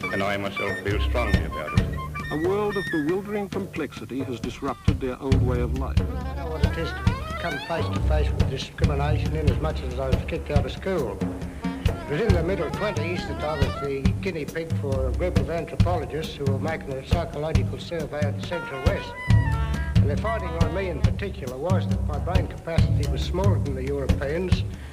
and I myself feel strongly about it. A world of bewildering complexity has disrupted their old way of life. I know what it is to come face to face with discrimination in as much as I was kicked out of school. It was in the middle 20s that I was the guinea pig for a group of anthropologists who were making a psychological survey of the Central West. And their finding on me in particular was that my brain capacity was smaller than the Europeans,